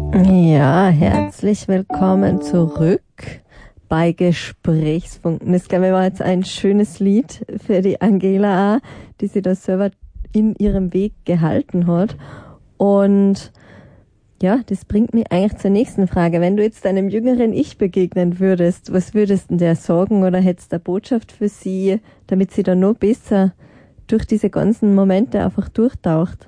Ja, herzlich willkommen zurück bei Gesprächsfunken. Das, glaube ich, war jetzt ein schönes Lied für die Angela auch, die sich da selber in ihrem Weg gehalten hat. Und ja, das bringt mich eigentlich zur nächsten Frage. Wenn du jetzt deinem jüngeren Ich begegnen würdest, was würdest du der sagen oder hättest du eine Botschaft für sie, damit sie da noch besser durch diese ganzen Momente einfach durchtaucht?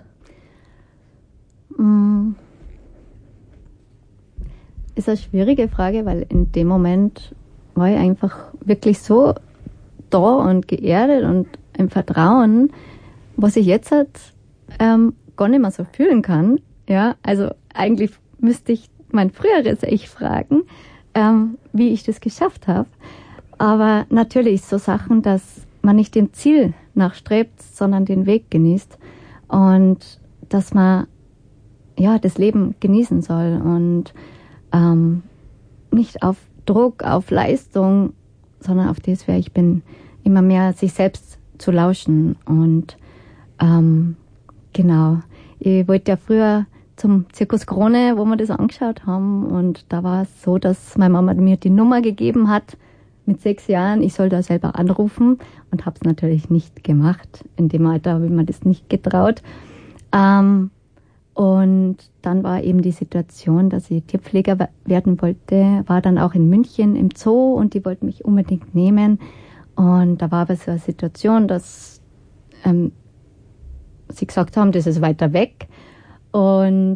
Ist eine schwierige Frage, weil in dem Moment war ich einfach wirklich so da und geerdet und im Vertrauen, was ich jetzt gar nicht mehr so fühlen kann. Ja, also eigentlich müsste ich mein früheres Ich fragen, wie ich das geschafft habe. Aber natürlich so Sachen, dass man nicht dem Ziel nachstrebt, sondern den Weg genießt und dass man ja das Leben genießen soll und nicht auf Druck, auf Leistung, sondern auf das, wer ich bin, immer mehr sich selbst zu lauschen. Und genau, ich wollte ja früher zum Zirkus Krone, wo wir das angeschaut haben, und da war es so, dass meine Mama mir die Nummer gegeben hat mit 6 Jahren, ich soll da selber anrufen, und habe es natürlich nicht gemacht. In dem Alter habe ich mir das nicht getraut. Und dann war eben die Situation, dass ich Tierpfleger werden wollte, war dann auch in München im Zoo und die wollten mich unbedingt nehmen. Und da war aber so eine Situation, dass sie gesagt haben, das ist weiter weg und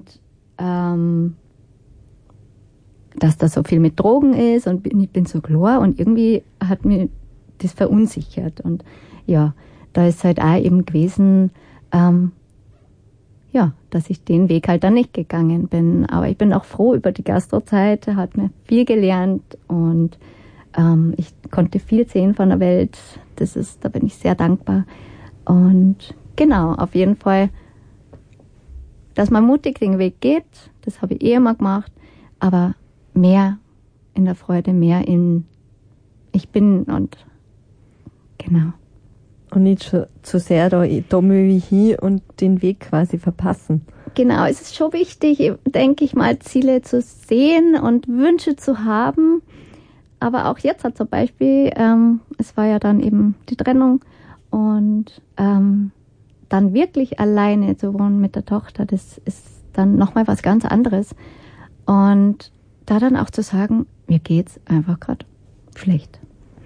dass da so viel mit Drogen ist und ich bin so klar und irgendwie hat mich das verunsichert. Und ja, da ist halt auch eben gewesen, ja, dass ich den Weg halt dann nicht gegangen bin. Aber ich bin auch froh über die Gastrozeit, hat mir viel gelernt und ich konnte viel sehen von der Welt. Da bin ich sehr dankbar. Und genau, auf jeden Fall, dass man mutig den Weg geht, das habe ich immer gemacht, aber mehr in der Freude, mehr in ich bin und genau. Und nicht zu sehr da mühe hin und den Weg quasi verpassen. Genau, es ist schon wichtig, denke ich mal, Ziele zu sehen und Wünsche zu haben. Aber auch jetzt hat zum Beispiel, es war ja dann eben die Trennung und dann wirklich alleine zu wohnen mit der Tochter, das ist dann nochmal was ganz anderes. Und da dann auch zu sagen, mir geht's einfach gerade schlecht.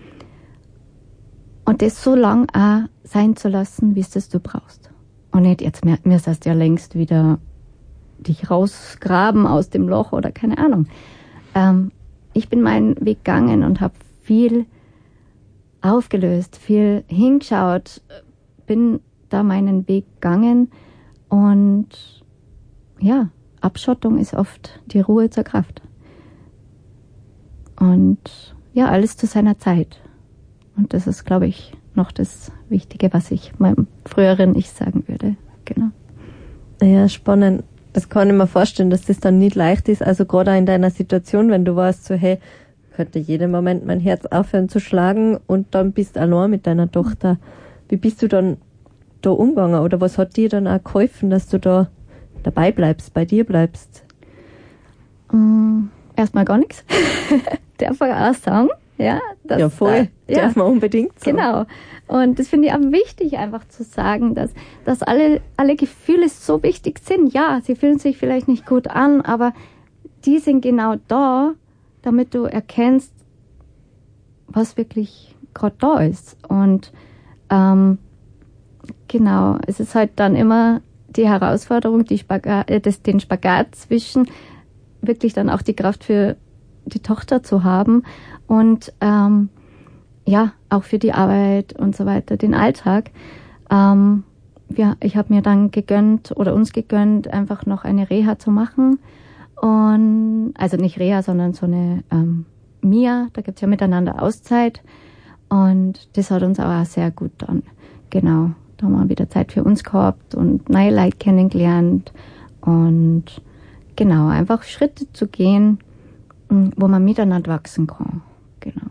Und das so lang auch sein zu lassen, wie es das du brauchst. Und nicht jetzt, mir sollst ja längst wieder dich rausgraben aus dem Loch oder keine Ahnung. Ich bin meinen Weg gegangen und habe viel aufgelöst, viel hingeschaut, bin da meinen Weg gegangen und ja, Abschottung ist oft die Ruhe zur Kraft. Und ja, alles zu seiner Zeit. Und das ist, glaube ich, noch das Wichtige, was ich meinem früheren Ich sagen würde. Genau. Ja, spannend. Das kann ich mir vorstellen, dass das dann nicht leicht ist. Also gerade auch in deiner Situation, wenn du weißt, so, hey, könnte jeden Moment mein Herz aufhören zu schlagen und dann bist du allein mit deiner Tochter. Wie bist du dann da umgegangen? Oder was hat dir dann auch geholfen, dass du da dabei bleibst, bei dir bleibst? Erstmal gar nichts. Darf ich auch sagen. Ja, ja, voll. Darf man unbedingt sagen. Genau. Und das finde ich auch wichtig, einfach zu sagen, dass alle Gefühle so wichtig sind. Ja, sie fühlen sich vielleicht nicht gut an, aber die sind genau da, damit du erkennst, was wirklich gerade da ist. Und genau, es ist halt dann immer die Herausforderung, den Spagat zwischen wirklich dann auch die Kraft für die Tochter zu haben und ja, auch für die Arbeit und so weiter, den Alltag. Ja, ich habe mir dann uns gegönnt, einfach noch eine Reha zu machen. Und also nicht Reha, sondern so eine MIA, da gibt's ja miteinander Auszeit. Und das hat uns auch sehr gut dann. Genau, da haben wir wieder Zeit für uns gehabt und neue Leute kennengelernt. Und genau, einfach Schritte zu gehen, wo man miteinander wachsen kann. Genau.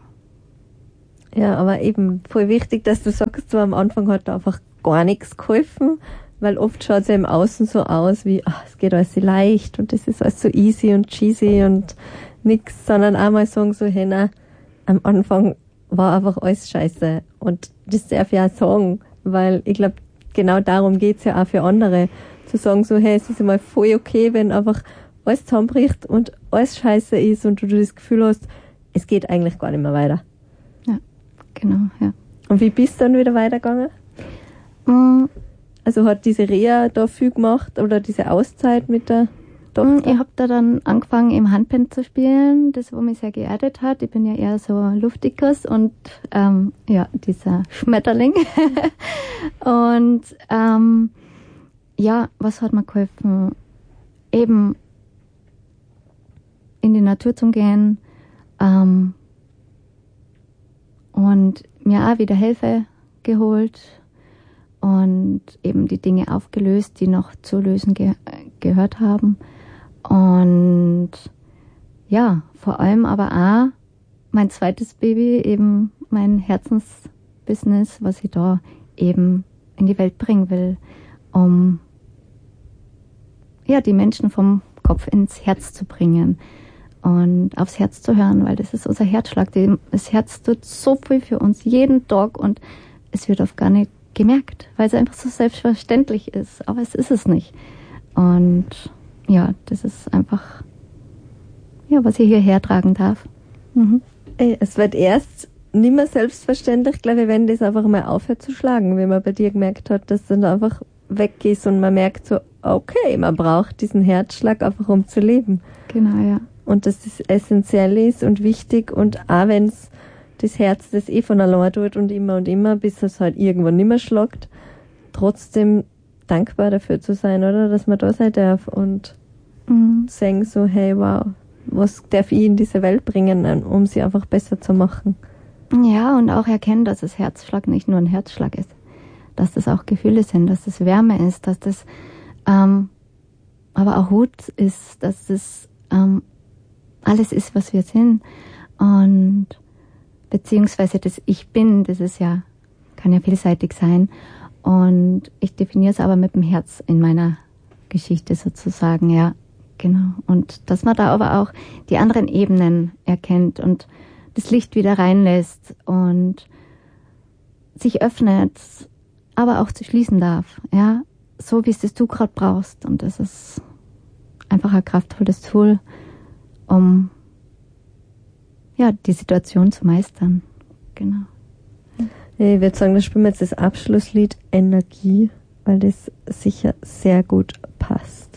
Ja, aber eben voll wichtig, dass du sagst, so am Anfang hat da einfach gar nichts geholfen. Weil oft schaut es ja im Außen so aus wie, es geht alles so leicht und das ist alles so easy und cheesy und nix, sondern einmal sagen so, hey, na, am Anfang war einfach alles scheiße. Und das darf ich auch sagen, weil ich glaube, genau darum geht's ja auch für andere. Zu sagen so, hey, es ist einmal voll okay, wenn einfach alles zusammenbricht und alles scheiße ist und du das Gefühl hast, es geht eigentlich gar nicht mehr weiter. Ja, genau, ja. Und wie bist du dann wieder weitergegangen? Also hat diese Reha da viel gemacht oder diese Auszeit mit der Tochter? Ich habe da dann angefangen, im Handband zu spielen, das, wo mich sehr geerdet hat. Ich bin ja eher so Luftikus und dieser Schmetterling. Und was hat mir geholfen? Eben in die Natur zu gehen und mir auch wieder Hilfe geholt und eben die Dinge aufgelöst, die noch zu lösen gehört haben. Und ja, vor allem aber auch mein zweites Baby, eben mein Herzensbusiness, was ich da eben in die Welt bringen will, um die Menschen vom Kopf ins Herz zu bringen und aufs Herz zu hören, weil das ist unser Herzschlag. Das Herz tut so viel für uns jeden Tag und es wird oft gar nicht gemerkt, weil es einfach so selbstverständlich ist, aber es ist es nicht. Und ja, das ist einfach, was ich hierher tragen darf. Mhm. Es wird erst nicht mehr selbstverständlich, glaube ich, wenn das einfach mal aufhört zu schlagen, wenn man bei dir gemerkt hat, dass dann einfach weg ist und man merkt so, okay, man braucht diesen Herzschlag einfach, um zu leben. Genau, ja. Und dass das essentiell ist und wichtig und auch wenn es das Herz das von allein tut und immer, bis es halt irgendwann nicht mehr schlagt, trotzdem dankbar dafür zu sein, oder? Dass man da sein darf und sagen so, hey, wow, was darf ich in diese Welt bringen, um sie einfach besser zu machen? Ja, und auch erkennen, dass das Herzschlag nicht nur ein Herzschlag ist, dass das auch Gefühle sind, dass das Wärme ist, dass das aber auch Wut ist, dass das alles ist, was wir sind. Und beziehungsweise das Ich Bin, das ist kann ja vielseitig sein. Und ich definiere es aber mit dem Herz in meiner Geschichte sozusagen, ja, genau. Und dass man da aber auch die anderen Ebenen erkennt und das Licht wieder reinlässt und sich öffnet, aber auch zu schließen darf, ja, so wie es das du gerade brauchst. Und das ist einfach ein kraftvolles Tool, um die Situation zu meistern. Genau. Ich würde sagen, da spielen wir jetzt das Abschlusslied Energie, weil das sicher sehr gut passt.